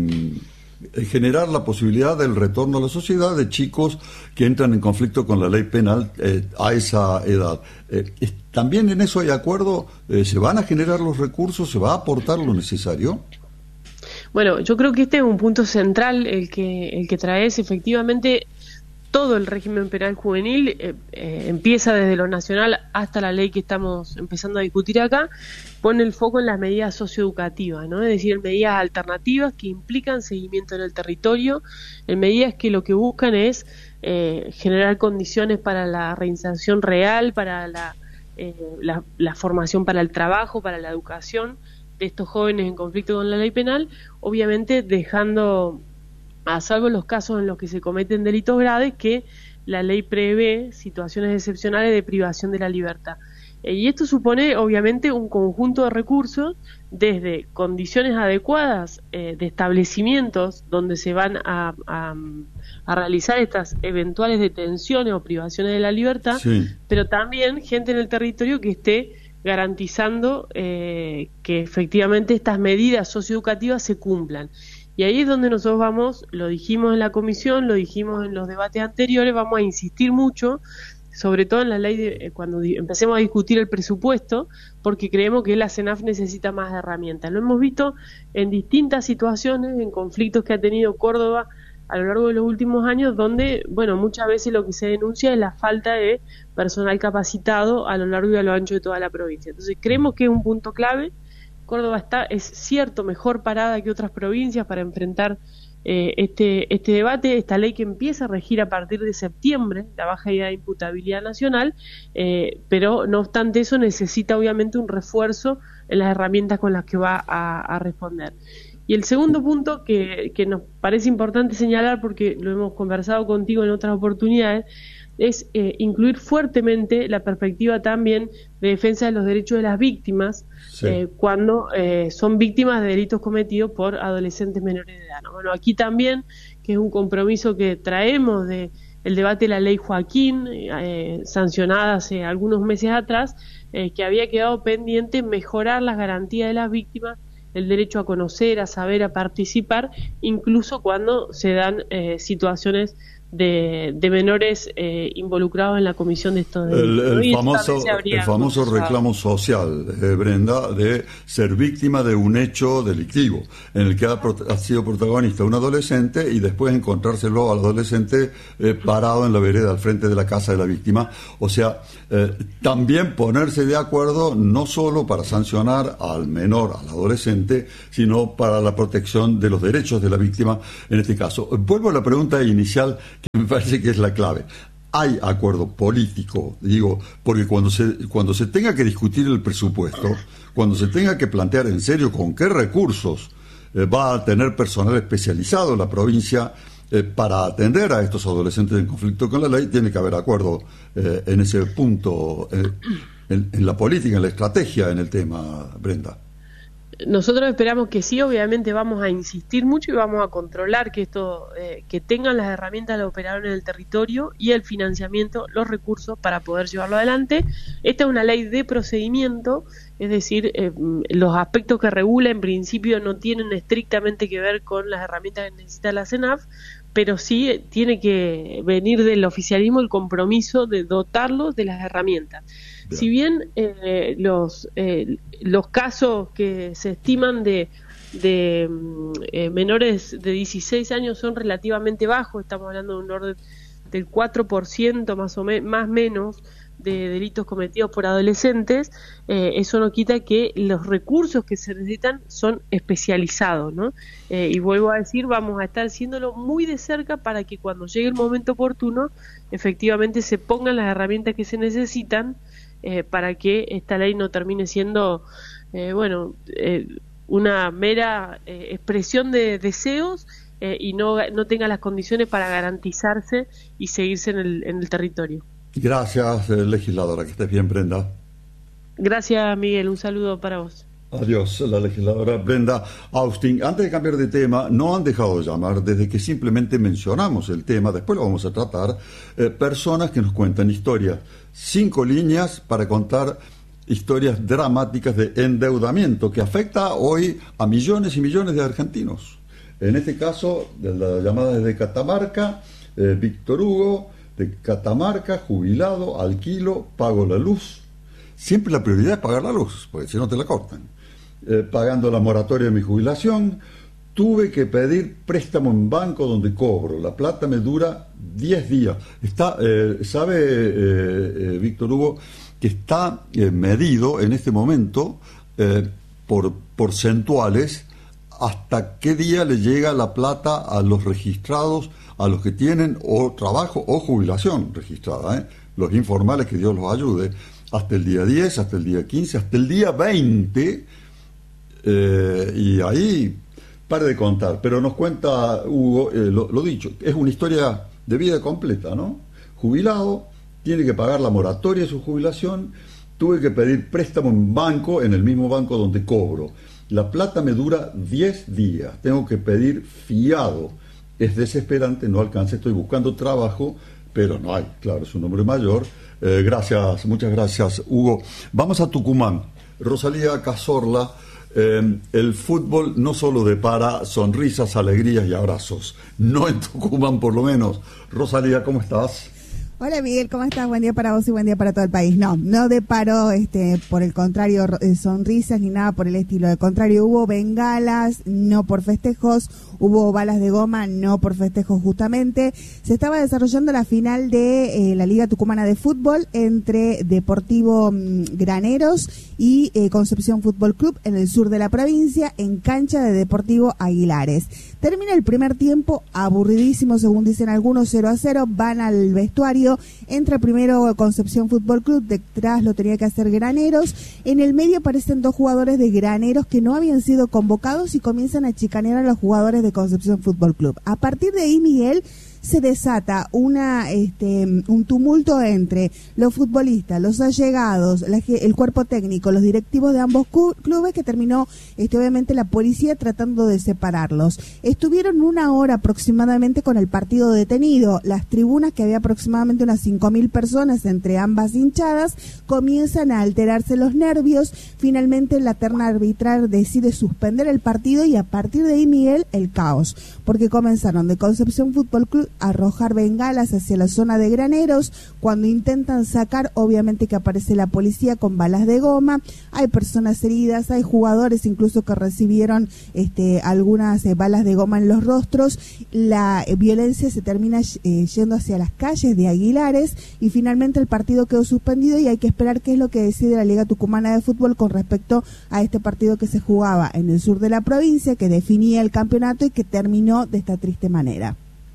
generar la posibilidad del retorno a la sociedad de chicos que entran en conflicto con la ley penal a esa edad. ¿También en eso hay acuerdo? ¿Se van a generar los recursos? ¿Se va a aportar lo necesario? Bueno, yo creo que este es un punto central el que traes. Efectivamente, todo el régimen penal juvenil empieza desde lo nacional hasta la ley que estamos empezando a discutir acá, pone el foco en las medidas socioeducativas, ¿no? Es decir, medidas alternativas que implican seguimiento en el territorio, en medidas que lo que buscan es generar condiciones para la reinserción real, para la formación para el trabajo, para la educación de estos jóvenes en conflicto con la ley penal, obviamente dejando a salvo los casos en los que se cometen delitos graves, que la ley prevé situaciones excepcionales de privación de la libertad. Y esto supone, obviamente, un conjunto de recursos, desde condiciones adecuadas de establecimientos donde se van a realizar estas eventuales detenciones o privaciones de la libertad, sí, pero también gente en el territorio que esté garantizando que efectivamente estas medidas socioeducativas se cumplan. Y ahí es donde nosotros vamos, lo dijimos en la comisión, lo dijimos en los debates anteriores, vamos a insistir mucho, sobre todo en la ley, cuando empecemos a discutir el presupuesto, porque creemos que la CENAF necesita más herramientas. Lo hemos visto en distintas situaciones, en conflictos que ha tenido Córdoba a lo largo de los últimos años, donde, bueno, muchas veces lo que se denuncia es la falta de personal capacitado a lo largo y a lo ancho de toda la provincia. Entonces creemos que es un punto clave. Córdoba es cierto, mejor parada que otras provincias para enfrentar este debate, esta ley que empieza a regir a partir de septiembre, la baja edad de imputabilidad nacional, pero no obstante eso necesita obviamente un refuerzo en las herramientas con las que va a responder. Y el segundo punto que nos parece importante señalar, porque lo hemos conversado contigo en otras oportunidades, es incluir fuertemente la perspectiva también de defensa de los derechos de las víctimas cuando son víctimas de delitos cometidos por adolescentes menores de edad, ¿no? Bueno, aquí también, que es un compromiso que traemos de el debate de la ley Joaquín, sancionada hace algunos meses atrás, que había quedado pendiente mejorar las garantías de las víctimas, el derecho a conocer, a saber, a participar, incluso cuando se dan situaciones de menores involucrados en la comisión de estos delitos. El famoso reclamo social, Brenda, de ser víctima de un hecho delictivo en el que ha sido protagonista un adolescente y después encontrárselo al adolescente parado en la vereda al frente de la casa de la víctima. O sea, también ponerse de acuerdo no solo para sancionar al menor, al adolescente, sino para la protección de los derechos de la víctima en este caso. Vuelvo a la pregunta inicial, que me parece que es la clave. Hay acuerdo político, digo, porque cuando se tenga que discutir el presupuesto, cuando se tenga que plantear en serio con qué recursos va a tener personal especializado en la provincia para atender a estos adolescentes en conflicto con la ley, tiene que haber acuerdo en ese punto, en la política, en la estrategia, en el tema, Brenda. Nosotros esperamos que sí, obviamente vamos a insistir mucho y vamos a controlar que esto, que tengan las herramientas de operador en el territorio y el financiamiento, los recursos para poder llevarlo adelante. Esta es una ley de procedimiento, es decir, los aspectos que regula en principio no tienen estrictamente que ver con las herramientas que necesita la CENAF, pero sí tiene que venir del oficialismo el compromiso de dotarlos de las herramientas. Bien. Si bien los casos que se estiman de menores de 16 años son relativamente bajos, estamos hablando de un orden del 4% más o menos de delitos cometidos por adolescentes, eso no quita que los recursos que se necesitan son especializados, ¿no? Y vuelvo a decir, vamos a estar haciéndolo muy de cerca para que cuando llegue el momento oportuno, efectivamente se pongan las herramientas que se necesitan para que esta ley no termine siendo, una mera expresión de deseos y no tenga las condiciones para garantizarse y seguirse en el territorio. Gracias, legisladora. Que estés bien, Brenda. Gracias, Miguel. Un saludo para vos. Adiós, la legisladora Brenda Austin. Antes de cambiar de tema, no han dejado de llamar desde que simplemente mencionamos el tema, después lo vamos a tratar, personas que nos cuentan historias. 5 líneas para contar historias dramáticas de endeudamiento que afecta hoy a millones y millones de argentinos. En este caso, la llamada desde Catamarca, Víctor Hugo, de Catamarca, jubilado, alquilo, pago la luz. Siempre la prioridad es pagar la luz, porque si no te la cortan. Pagando la moratoria de mi jubilación, tuve que pedir préstamo en banco donde cobro. La plata me dura 10 días. ¿Sabe, Víctor Hugo, que está medido en este momento por porcentuales hasta qué día le llega la plata a los registrados, a los que tienen o trabajo o jubilación registrada, los informales, que Dios los ayude, hasta el día 10, hasta el día 15, hasta el día 20, y ahí pare de contar. Pero nos cuenta Hugo, lo dicho, es una historia de vida completa, ¿no? Jubilado, tiene que pagar la moratoria de su jubilación, tuve que pedir préstamo en banco, en el mismo banco donde cobro. La plata me dura 10 días, tengo que pedir fiado. Es desesperante, no alcanza, estoy buscando trabajo, pero no hay, claro, es un hombre mayor. Gracias, muchas gracias, Hugo. Vamos a Tucumán. Rosalía Cazorla, el fútbol no solo depara sonrisas, alegrías y abrazos, no en Tucumán por lo menos. Rosalía, ¿cómo estás? Hola Miguel, ¿cómo estás? Buen día para vos y buen día para todo el país. No deparó, por el contrario, sonrisas ni nada por el estilo. Al contrario, hubo bengalas, no por festejos, hubo balas de goma, no por festejos justamente. Se estaba desarrollando la final de la Liga Tucumana de Fútbol entre Deportivo Graneros y Concepción Fútbol Club en el sur de la provincia, en cancha de Deportivo Aguilares. Termina el primer tiempo, aburridísimo según dicen algunos, 0-0, van al vestuario. Entra primero Concepción Fútbol Club, detrás lo tenía que hacer Graneros. En el medio aparecen 2 jugadores de Graneros que no habían sido convocados y comienzan a chicanear a los jugadores de Concepción Fútbol Club. A partir de ahí, Miguel, se desata un tumulto entre los futbolistas, los allegados, el cuerpo técnico, los directivos de ambos clubes, que terminó obviamente la policía tratando de separarlos. Estuvieron 1 hora aproximadamente con el partido detenido. Las tribunas, que había aproximadamente unas 5.000 personas entre ambas hinchadas, comienzan a alterarse los nervios. Finalmente la terna arbitral decide suspender el partido y a partir de ahí, Miguel, el caos, porque comenzaron de Concepción Fútbol Club a arrojar bengalas hacia la zona de Graneros. Cuando intentan sacar, obviamente que aparece la policía con balas de goma. Hay personas heridas, hay jugadores incluso que recibieron algunas balas de goma en los rostros. La violencia se termina yendo hacia las calles de Aguilares y finalmente el partido quedó suspendido y hay que esperar qué es lo que decide la Liga Tucumana de Fútbol con respecto a este partido que se jugaba en el sur de la provincia, que definía el campeonato y que terminó de esta triste manera.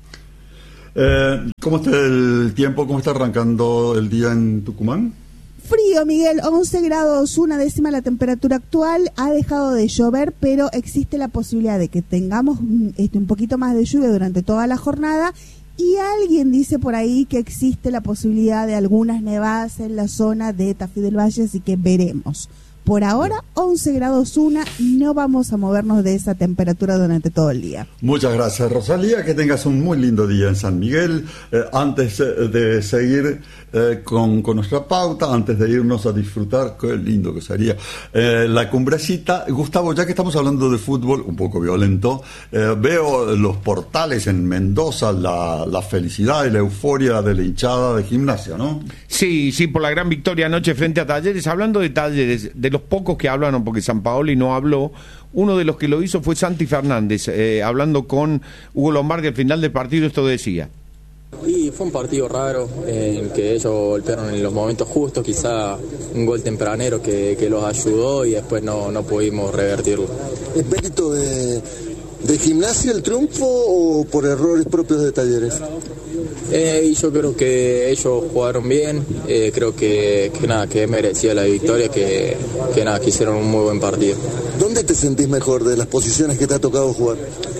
¿Cómo está el tiempo? ¿Cómo está arrancando el día en Tucumán? Frío, Miguel, 11 grados, 1/10 la temperatura actual. Ha dejado de llover, pero existe la posibilidad de que tengamos un poquito más de lluvia durante toda la jornada. Y alguien dice por ahí que existe la posibilidad de algunas nevadas en la zona de Tafí del Valle, así que veremos. Por ahora, 11 grados 1, no vamos a movernos de esa temperatura durante todo el día. Muchas gracias, Rosalía, que tengas un muy lindo día en San Miguel. Antes de seguir con nuestra pauta, antes de irnos a disfrutar, qué lindo que sería la cumbrecita. Gustavo, ya que estamos hablando de fútbol, un poco violento, veo los portales en Mendoza, la felicidad y la euforia de la hinchada de Gimnasia, ¿no? Sí, por la gran victoria anoche frente a Talleres. Hablando de Talleres, de los pocos que hablaron, porque Sampaoli no habló, uno de los que lo hizo fue Santi Fernández, hablando con Hugo Lombardi al final del partido, esto decía. Y fue un partido raro, en que ellos golpearon en los momentos justos, quizá un gol tempranero que los ayudó y después no pudimos revertirlo. ¿Es mérito de Gimnasia el triunfo o por errores propios de Talleres? Y yo creo que ellos jugaron bien, creo que merecía la victoria, que hicieron un muy buen partido. ¿Dónde te sentís mejor de las posiciones que te ha tocado jugar?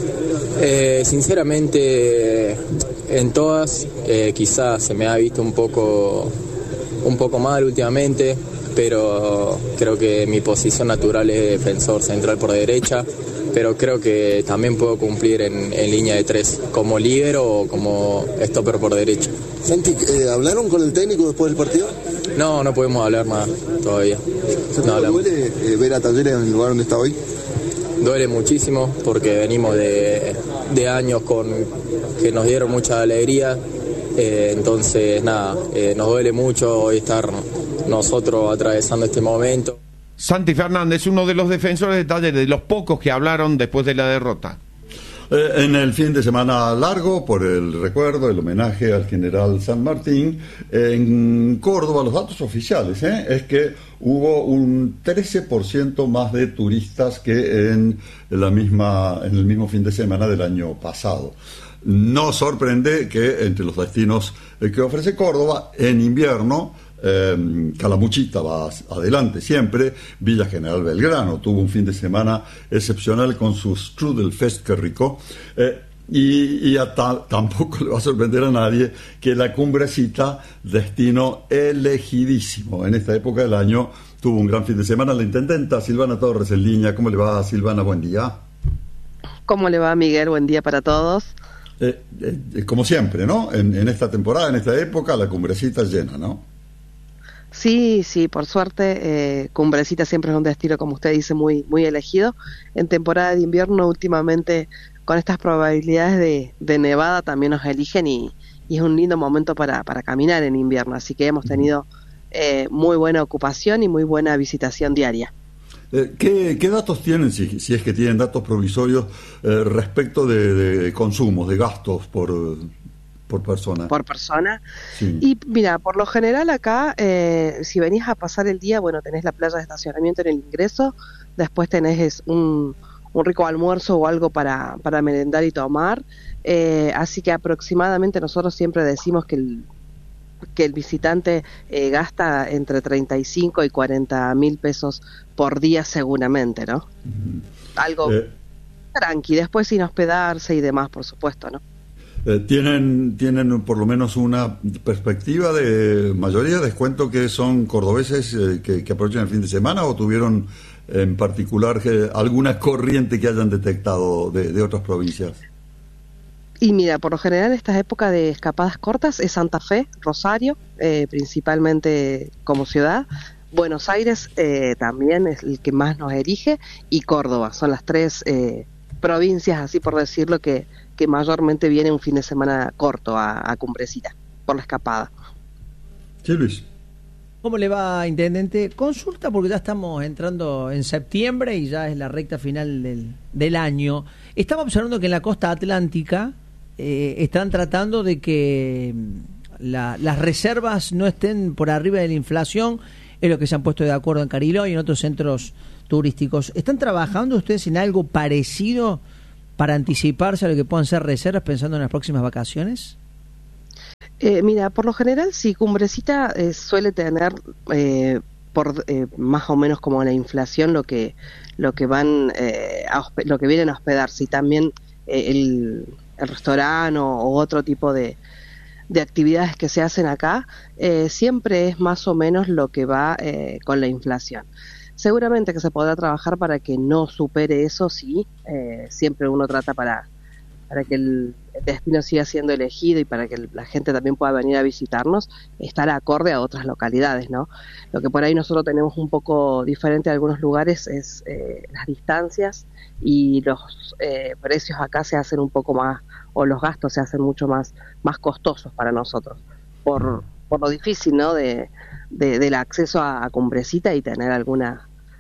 Sinceramente, en todas, quizás se me ha visto un poco mal últimamente, pero creo que mi posición natural es defensor central por derecha, pero creo que también puedo cumplir en línea de 3, como líbero o como stopper por derecha. Santi, ¿hablaron con el técnico después del partido? No pudimos hablar más todavía. ¿Duele ver a Talleres en el lugar donde está hoy? Duele muchísimo porque venimos de años que nos dieron mucha alegría, entonces nos duele mucho hoy estar nosotros atravesando este momento. Santi Fernández, uno de los defensores de Talleres, de los pocos que hablaron después de la derrota. En el fin de semana largo, por el recuerdo, el homenaje al general San Martín, en Córdoba, los datos oficiales, es que hubo un 13% más de turistas que en el mismo fin de semana del año pasado. No sorprende que entre los destinos que ofrece Córdoba, en invierno, Calamuchita va adelante siempre. Villa General Belgrano tuvo un fin de semana excepcional con su Strudelfest, qué rico, y tampoco le va a sorprender a nadie que la Cumbrecita, destino elegidísimo en esta época del año, tuvo un gran fin de semana. La intendenta Silvana Torres en línea. ¿Cómo le va, Silvana? Buen día. ¿Cómo le va, Miguel? Buen día para todos. Como siempre, ¿no? En esta temporada, en esta época, la Cumbrecita es llena, ¿no? Sí, por suerte, Cumbrecita siempre es un destino, como usted dice, muy elegido. En temporada de invierno, últimamente, con estas probabilidades de nevada, también nos eligen y es un lindo momento para caminar en invierno. Así que hemos tenido muy buena ocupación y muy buena visitación diaria. ¿Qué datos tienen, si es que tienen datos provisorios, respecto de consumos, de gastos por persona? Por persona. Sí. Y mira, por lo general acá, si venís a pasar el día, bueno, tenés la playa de estacionamiento en el ingreso, después tenés un rico almuerzo o algo para merendar y tomar, así que aproximadamente nosotros siempre decimos que el visitante gasta entre 35 y 40 mil pesos por día seguramente, ¿no? Uh-huh. Algo tranqui, después sin hospedarse y demás, por supuesto, ¿no? ¿Tienen por lo menos una perspectiva de mayoría de descuento que son cordobeses que aprovechan el fin de semana, o tuvieron en particular alguna corriente que hayan detectado de otras provincias? Y mira, por lo general estas épocas de escapadas cortas es Santa Fe, Rosario, principalmente como ciudad. Buenos Aires también es el que más nos erige, y Córdoba. Son las tres provincias, así por decirlo, que mayormente viene un fin de semana corto a Cumbrecita, por la escapada. Sí, Luis. ¿Cómo le va, intendente? Consulta, porque ya estamos entrando en septiembre y ya es la recta final del año. Estamos observando que en la costa atlántica están tratando de que las reservas no estén por arriba de la inflación, es lo que se han puesto de acuerdo en Cariló y en otros centros turísticos. ¿Están trabajando ustedes en algo parecido para anticiparse a lo que puedan ser reservas pensando en las próximas vacaciones? Mira, por lo general, sí, Cumbrecita suele tener más o menos como la inflación lo que van lo que vienen a hospedarse, y también el restaurante o otro tipo de actividades que se hacen acá, siempre es más o menos lo que va con la inflación. Seguramente que se podrá trabajar para que no supere eso, sí. Siempre uno trata para que el destino siga siendo elegido y para que la gente también pueda venir a visitarnos, estar acorde a otras localidades, ¿no? Lo que por ahí nosotros tenemos un poco diferente de algunos lugares es las distancias, y los precios acá se hacen un poco más, o los gastos se hacen mucho más costosos para nosotros, por lo difícil, ¿no? del acceso a Cumbrecita y tener algún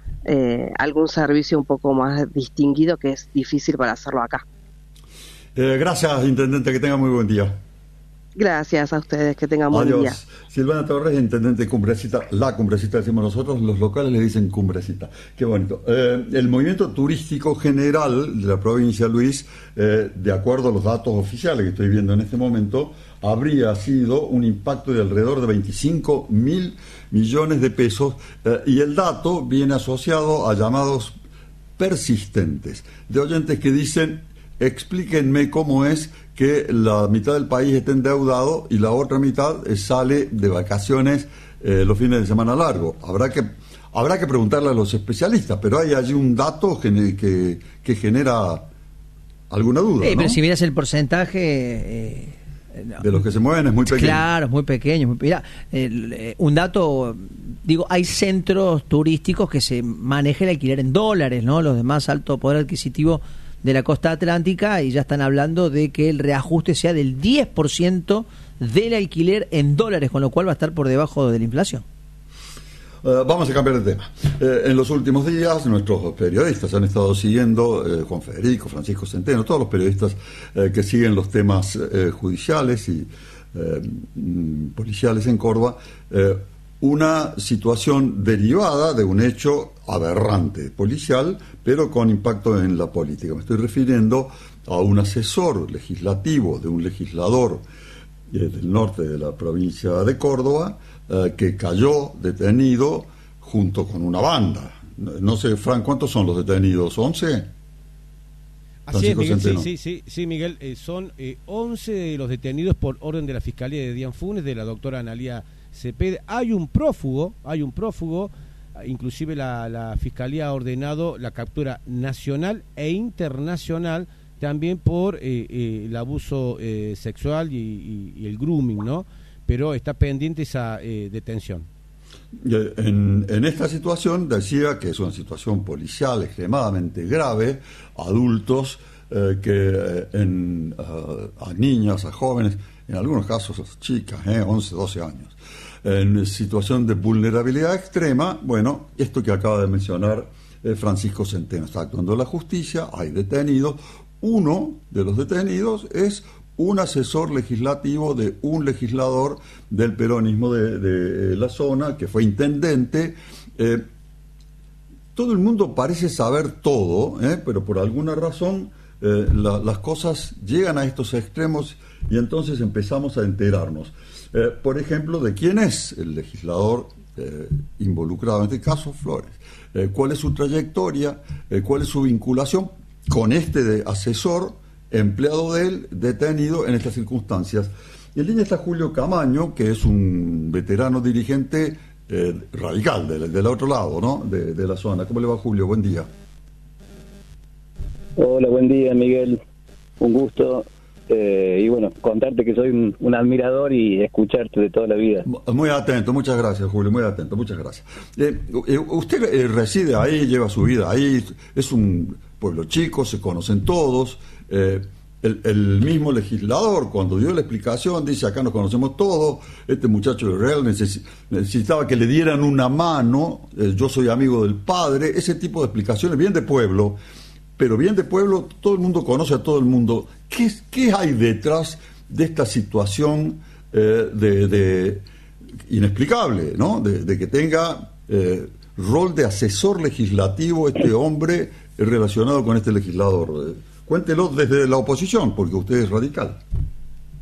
servicio un poco más distinguido, que es difícil para hacerlo acá. Gracias, intendente, que tenga muy buen día. Gracias a ustedes, que tengan buen día. Silvana Torres, intendente de Cumbrecita, la Cumbrecita decimos nosotros, los locales le dicen Cumbrecita. Qué bonito. El movimiento turístico general de la provincia, Luis, de acuerdo a los datos oficiales que estoy viendo en este momento, habría sido un impacto de alrededor de 25.000 millones de pesos, y el dato viene asociado a llamados persistentes de oyentes que dicen: explíquenme cómo es que la mitad del país está endeudado y la otra mitad sale de vacaciones los fines de semana largo. Habrá que preguntarle a los especialistas, pero hay allí un dato que genera alguna duda, ¿no? Pero si miras el porcentaje de los que se mueven es muy pequeño. Claro, es muy pequeño. Mira, un dato, digo, hay centros turísticos que se maneja el alquiler en dólares, ¿no? Los de más alto poder adquisitivo de la costa atlántica, y ya están hablando de que el reajuste sea del 10% del alquiler en dólares, con lo cual va a estar por debajo de la inflación. Vamos a cambiar de tema. En los últimos días nuestros periodistas han estado siguiendo, Juan Federico, Francisco Centeno, todos los periodistas que siguen los temas judiciales y policiales en Córdoba, una situación derivada de un hecho aberrante policial, pero con impacto en la política. Me estoy refiriendo a un asesor legislativo de un legislador del norte de la provincia de Córdoba, que cayó detenido junto con una banda. No sé, Fran, ¿cuántos son los detenidos? ¿11? Así es, Miguel, sí, Miguel, son 11 de los detenidos por orden de la Fiscalía de Dian Funes, de la doctora Analía Cepeda. Hay un prófugo, inclusive la Fiscalía ha ordenado la captura nacional e internacional, también por el abuso sexual y el grooming, ¿no? Pero está pendiente esa detención. En esta situación decía que es una situación policial extremadamente grave, adultos a niñas, a jóvenes, en algunos casos a chicas, 11, 12 años, en situación de vulnerabilidad extrema. Bueno, esto que acaba de mencionar Francisco Centeno, está actuando la justicia, hay detenidos. Uno de los detenidos es un asesor legislativo de un legislador del peronismo de la zona, que fue intendente. Todo el mundo parece saber todo, pero por alguna razón las cosas llegan a estos extremos y entonces empezamos a enterarnos. Por ejemplo, de quién es el legislador involucrado en este caso, Flores. ¿Cuál es su trayectoria? ¿Cuál es su vinculación con este asesor empleado de él, detenido en estas circunstancias. Y en línea está Julio Camaño, que es un veterano dirigente radical del otro lado, ¿no? De la zona. ¿Cómo le va, Julio? Buen día. Hola, buen día, Miguel. Un gusto. Y bueno, contarte que soy un admirador y escucharte de toda la vida. Muy atento, muchas gracias, Julio, muy atento, muchas gracias. Usted reside ahí, lleva su vida ahí, es un pueblo chico, se conocen todos. El mismo legislador, cuando dio la explicación, dice: acá nos conocemos todos, este muchacho de Real necesitaba que le dieran una mano, yo soy amigo del padre, ese tipo de explicaciones, bien de pueblo, pero bien de pueblo, todo el mundo conoce a todo el mundo. ¿Qué hay detrás de esta situación de inexplicable, ¿no? De que tenga rol de asesor legislativo este hombre relacionado con este legislador? Cuéntelo desde la oposición, porque usted es radical.